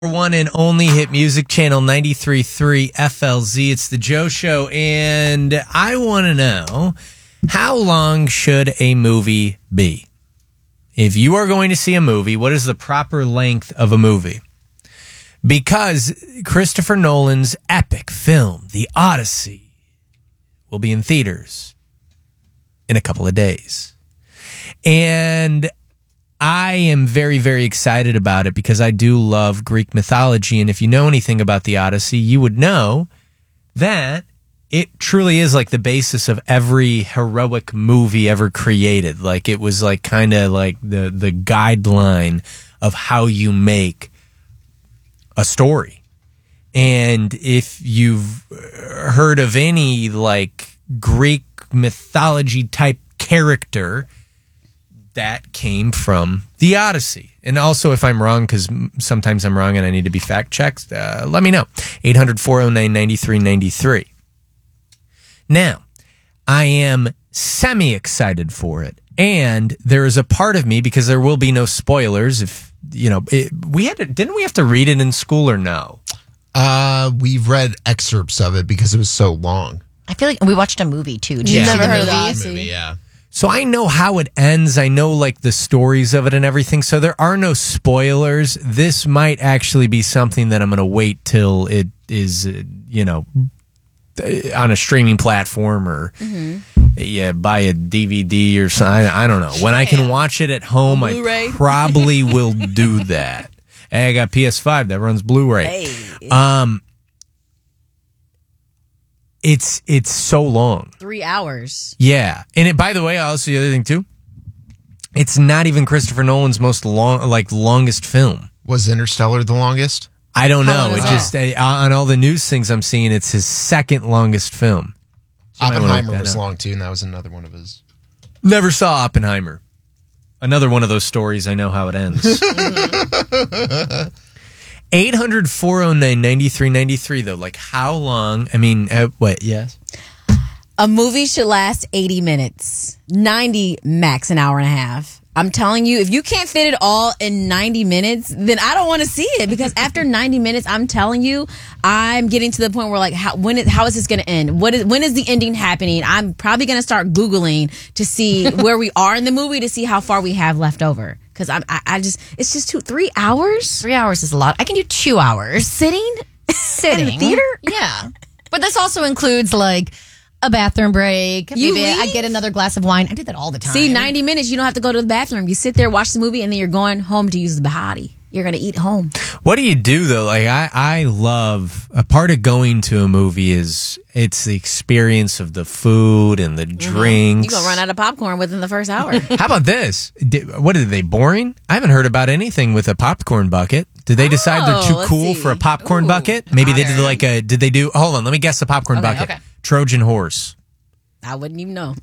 One and only hit music channel 93.3 FLZ. It's the Joe Show, and I want to know, how long should a movie be? If you are going to see a movie, what is the proper length of a movie? Because Christopher Nolan's epic film, The Odyssey, will be in theaters in a couple of days. And I am very, very excited about it because I do love Greek mythology. And if you know anything about the Odyssey, you would know that it truly is like the basis of every heroic movie ever created. Like it was like kind of like the guideline of how you make a story. And if you've heard of any like Greek mythology type character, that came from the Odyssey. And also, if I'm wrong, because sometimes I'm wrong and I need to be fact-checked, let me know. 800-409-9393. Now, I am semi-excited for it. And there is a part of me, because there will be no spoilers, if, you know, didn't we have to read it in school or no? We've read excerpts of it because it was so long. I feel like we watched a movie, too. Yeah. You've never heard of the Movie, Odyssey? yeah. So I know how it ends. I know like the stories of it and everything. So there are no spoilers. This might actually be something that I'm going to wait till it is, on a streaming platform or buy a DVD or something. I don't know. When I can watch it at home, I probably will do that. Hey, I got PS5 that runs Blu-ray. Hey. It's so long. 3 hours. Yeah. And by the way, also the other thing too, it's not even Christopher Nolan's longest film. Was Interstellar the longest? I don't know. long It is just on all the news things I'm seeing, it's his second longest film. So you might wanna look Oppenheimer that was up. long too, and that was another one of his. Never saw Oppenheimer. Another one of those stories. I know how it ends. 800-409-9393 though. Like how long? I mean, what? Yes. A movie should last 80 minutes. 90 max, an hour and a half. I'm telling you, if you can't fit it all in 90 minutes, then I don't want to see it, because after 90 minutes, I'm telling you, I'm getting to the point where like, how is this going to end? When is the ending happening? I'm probably going to start Googling to see where we are in the movie to see how far we have left over. Because it's just 3 hours? 3 hours is a lot. I can do 2 hours. Sitting? Sitting. In the theater? Yeah. But this also includes like a bathroom break. You Maybe I leave? get another glass of wine. I do that all the time. See, 90 minutes, you don't have to go to the bathroom. You sit there, watch the movie, and then you're going home to use the Bahati. You're going to eat home. What do you do though? Like I love, a part of going to a movie is it's the experience of the food and the drinks. You're going to run out of popcorn within the first hour. How about this? What are they, boring? I haven't heard about anything with a popcorn bucket. Did they decide they're too let's cool see. for a popcorn Ooh, bucket? Maybe they did hotter. did they do, hold on, let me guess the popcorn Okay, bucket. okay. Trojan horse. I wouldn't even know.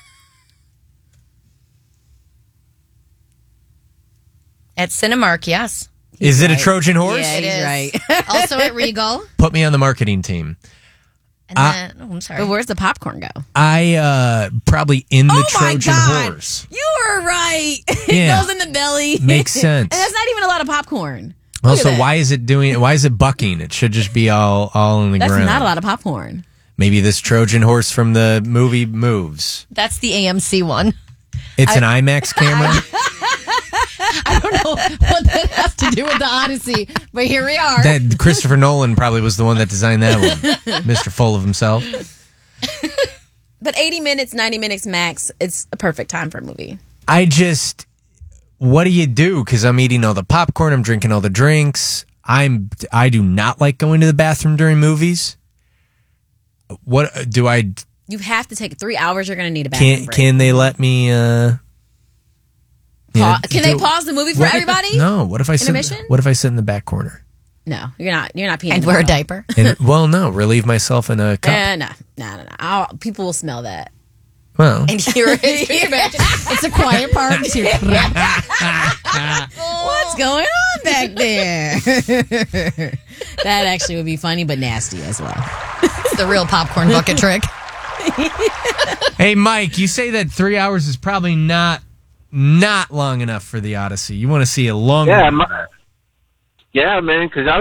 At Cinemark, yes. Is it a right. Trojan horse? Yeah, It he's is. right. Also at Regal. Put me on the marketing team. And then, I'm sorry. But where's the popcorn go? I probably in the Oh my Trojan God. horse. You were right. Yeah. It goes in the belly. Makes sense. And that's not even a lot of popcorn. Look Also, at that. why is it bucking? It should just be all in the That's ground. not a lot of popcorn. Maybe this Trojan horse from the movie moves. That's the AMC one. It's an IMAX camera. I don't know what that has to do with the Odyssey, but here we are. That Christopher Nolan probably was the one that designed that one. Mr. Full of himself. But 80 minutes, 90 minutes max, it's a perfect time for a movie. What do you do? Because I'm eating all the popcorn, I'm drinking all the drinks. I do not like going to the bathroom during movies. What do I? You have to take 3 hours. You're going to need a bathroom break. Can they let me? Can they pause the movie for everybody? No. What if I sit? Intermission? What if I sit in the back corner? No, you're not peeing. And wear a diaper. And, well, no. Relieve myself in a cup. No. People will smell that. Well, And here it is. It's a quiet part too. What's going on back there? That actually would be funny, but nasty as well. It's the real popcorn bucket trick. hey, Mike, you say that 3 hours is probably not long enough for the Odyssey. You want to see a longer. Yeah, Yeah, man, because I